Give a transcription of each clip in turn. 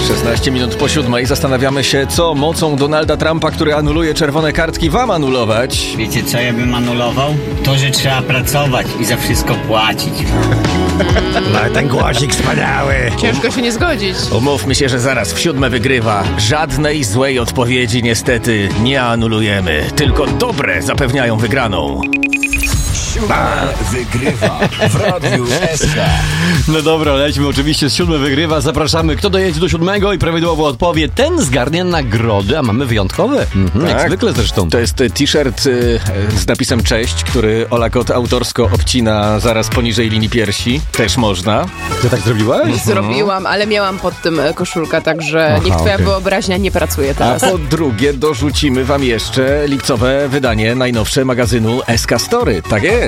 16 minut po 7:00 zastanawiamy się, co mocą Donalda Trumpa, który anuluje czerwone kartki, wam anulować. Wiecie, co ja bym anulował? To, że trzeba pracować i za wszystko płacić. No, ten głosik wspaniały. Ciężko się nie zgodzić. Umówmy się, że zaraz w 7:00 wygrywa. Żadnej złej odpowiedzi niestety nie anulujemy. Tylko dobre zapewniają wygraną. Wygrywa w Radiu SK. No dobra, lećmy oczywiście z 7 wygrywa. Zapraszamy, kto dojedzie do 7 i prawidłowo odpowie, ten zgarnia nagrody, a mamy wyjątkowe. Jak zwykle zresztą. To jest t-shirt z napisem cześć, który Ola Kot autorsko obcina zaraz poniżej linii piersi. Też można. Ty tak zrobiłaś? Zrobiłam, ale miałam pod tym koszulkę, także niech twoja okej. wyobraźnia nie pracuje teraz. A po drugie dorzucimy wam jeszcze lipcowe wydanie najnowsze magazynu SK Story. Tak jest.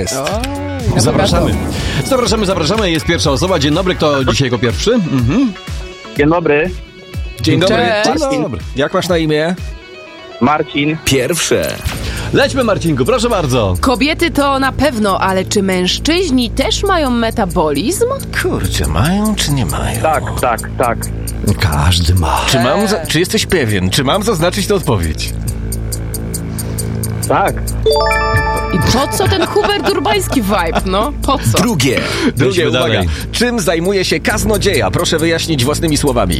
Zapraszamy. Jest pierwsza osoba. Dzień dobry, kto dzisiaj jako pierwszy? Dzień dobry, Dzień dobry. Cześć. Dzień dobry. Jak masz na imię? Marcin. Pierwsze. Lećmy, Marcinku, proszę bardzo. Kobiety to na pewno, ale czy mężczyźni też mają metabolizm? Kurczę, mają czy nie mają? Tak. Każdy ma. Czy jesteś pewien? Czy mam zaznaczyć tę odpowiedź? Tak. I po co ten Hubert Urbański vibe, no? Po co? Drugie. Drugie, uwaga. dalej. Czym zajmuje się kaznodzieja? Proszę wyjaśnić własnymi słowami.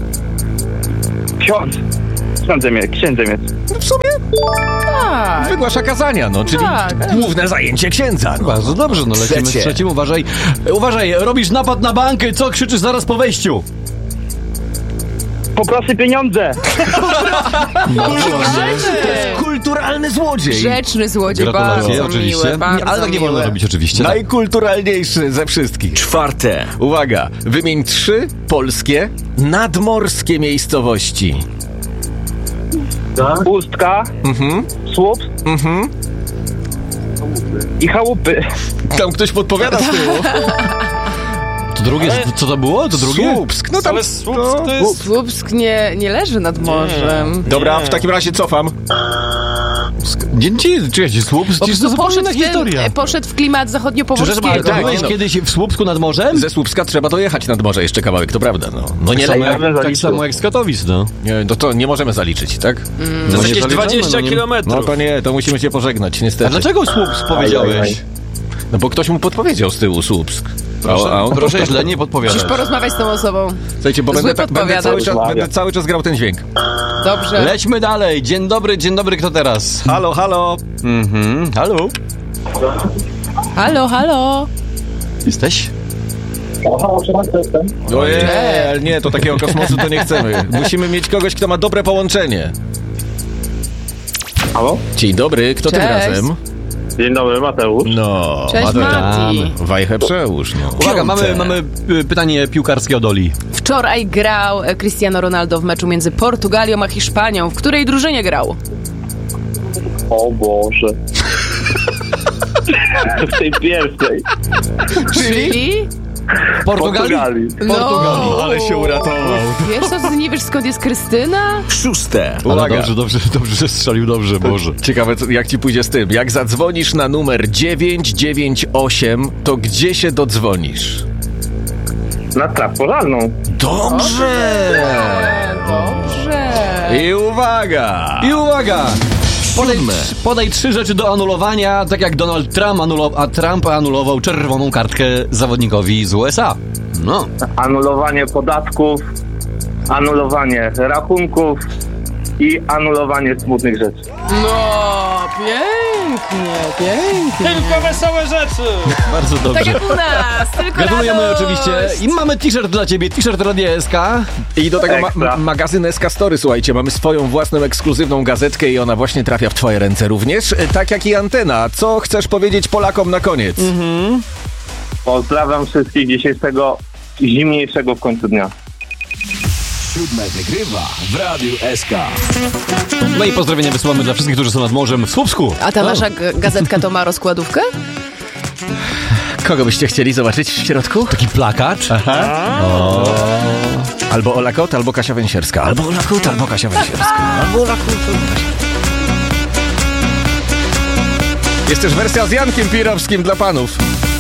Księdzem jest. No w sumie Tak. wygłasza kazania, no, czyli Tak. główne zajęcie księdza. No. Bardzo dobrze, no lecimy z Trzecie. trzecim. Uważaj, robisz napad na bankę, co krzyczysz zaraz po wejściu? Poproszę pieniądze. To jest kulturalny złodziej. Grzeczny złodziej, Gratulacje, bardzo oczywiście. miły, bardzo Ale tak nie wolno miły. robić oczywiście. Tak? Najkulturalniejszy ze wszystkich. Czwarte. Uwaga, wymień 3 polskie nadmorskie miejscowości. Pustka. Słup. I chałupy. Tam ktoś podpowiada z tyłu. To drugie, co to było? To drugie? Słupsk. No tam, Słupsk nie leży nad morzem. Dobra, w takim razie cofam. Czekajcie, Słupsk? Po To prostu zupełnie historia. poszedł w klimat zachodniopomorskiego. Ale Tak, byłeś no. kiedyś w Słupsku nad morzem? Ze Słupska trzeba dojechać nad morze jeszcze kawałek, to prawda. No nie lepiej. Tak samo jak z Katowic, no. Nie, to nie możemy zaliczyć, tak? No Jakieś zaliczamy, 20 nie- kilometrów. No to nie, to musimy się pożegnać, A niestety. dlaczego Słupsk powiedziałeś? No bo ktoś mu podpowiedział z tyłu Słupsk. Proszę źle nie podpowiadać. Musisz porozmawiać z tą osobą. Słuchajcie, bo Zły będę cały czas grał ten dźwięk. Dobrze. Lećmy dalej. Dzień dobry, kto teraz? Halo. Halo? Halo. Jesteś? Ojej, ale nie, to takiego kosmosu to nie chcemy. Musimy mieć kogoś, kto ma dobre połączenie. Halo? Dzień dobry, kto tym Cześć. razem? Dzień dobry, Mateusz. No, Cześć, Mati. wajchę przełóż, no. Uwaga, mamy pytanie piłkarskie od Oli. Wczoraj grał Cristiano Ronaldo w meczu między Portugalią a Hiszpanią. W której drużynie grał? O Boże. W tej pierwszej. Czyli? Portugalii. No. Ale się uratował. Wiesz co, ty nie wiesz skąd jest Krystyna? Szóste. Ale Uwaga. dobrze, że strzelił dobrze, Boże. Ciekawe, jak ci pójdzie z tym. Jak zadzwonisz na numer 998, to gdzie się dodzwonisz? Na traf pożarną. Dobrze! Dobrze. I uwaga! Podaj 3 rzeczy do anulowania, tak jak Donald Trump Trump anulował czerwoną kartkę zawodnikowi z USA. No. Anulowanie podatków, anulowanie rachunków i anulowanie smutnych rzeczy. No, pięknie. Tylko wesołe rzeczy. Bardzo dobrze. Tak jak u nas, tylko Gratulujemy radość. oczywiście. I mamy t-shirt dla ciebie, t-shirt Radia SK. I do tego Ekstra. magazyn SK Story, słuchajcie, mamy swoją własną ekskluzywną gazetkę i ona właśnie trafia w twoje ręce również, tak jak i antena. Co chcesz powiedzieć Polakom na koniec? Pozdrawiam wszystkich dzisiejszego zimniejszego w końcu dnia. 7 wygrywa w Radiu SK. No i pozdrowienia wysyłamy dla wszystkich, którzy są nad morzem w Słupsku. A ta nasza gazetka to ma rozkładówkę? Kogo byście chcieli zobaczyć w środku? Taki plakacz. Albo Ola Kot, albo Kasia Węsierska. Albo Ola Kot, albo Kasia Węsierska. Albo Ola Kot, albo Kasia. Jest też wersja z Jankiem Pirowskim dla panów.